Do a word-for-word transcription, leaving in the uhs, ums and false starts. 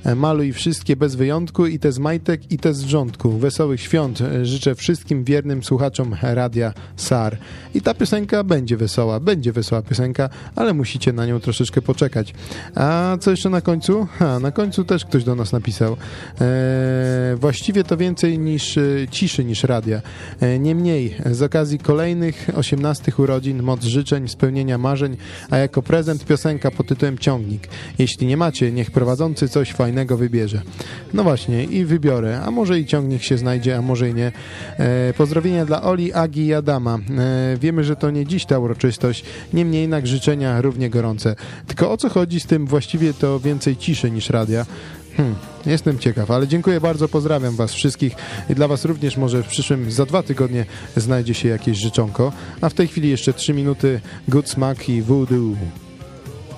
Maluj wszystkie bez wyjątku, i te z majtek, i te z wrzątku. Wesołych świąt życzę wszystkim wiernym słuchaczom Radia S A R. I ta piosenka będzie wesoła, będzie wesoła piosenka, ale musicie na nią troszeczkę poczekać. A co jeszcze na końcu? Ha, na końcu też ktoś do nas napisał. E, właściwie to więcej niż e, ciszy niż radia. E, niemniej, z okazji kolejnych osiemnastych urodzin, moc życzeń, spełnienia marzeń, a jako prezent piosenka pod tytułem Ciągnik. Jeśli nie macie, niech prowadzący coś fajnego wybierze. No właśnie, i wybiorę, a może i ciągnik się znajdzie, a może i nie. E, pozdrowienia dla Oli, Agi i Adama. E, wiemy, że to nie dziś ta uroczystość, niemniej jednak życzenia równie gorące. Tylko o co chodzi z tym właściwie to więcej ciszy niż radia? Hmm, jestem ciekaw, ale dziękuję bardzo, pozdrawiam was wszystkich i dla was również może w przyszłym, za dwa tygodnie znajdzie się jakieś życzonko, a w tej chwili jeszcze trzy minuty Good Smack i Voodoo.